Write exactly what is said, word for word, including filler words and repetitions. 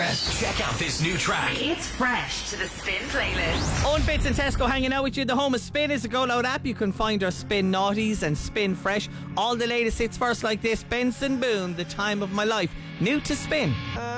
Check out this new track. It's fresh to the Spin playlist. Owen Fitz and Tesco hanging out with you. The home of Spin is a Go Loud app. You can find our Spin Naughties and Spin Fresh. All the latest hits first like this. Benson Boone, The Time of My Life. New to Spin.